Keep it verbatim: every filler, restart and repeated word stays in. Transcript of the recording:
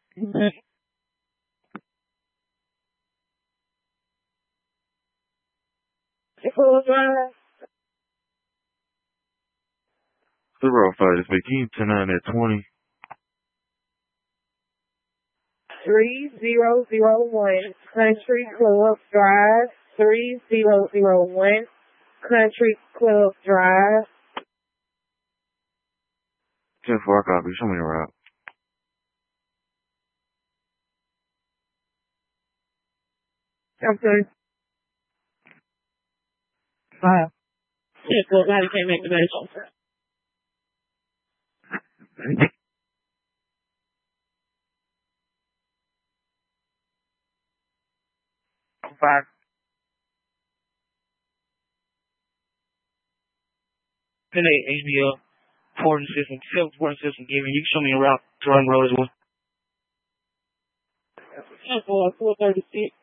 Zero five is making ten nine at twenty. Three zero zero one Country Club Drive. Three zero zero one Country Club Drive. Ten four copy. Show me the route. Okay. Wow. Yeah, well, now you can't make the mention. Five. ten eight H B L, porting system, self porting system given. You can show me a route to run road as well. four thirty-six.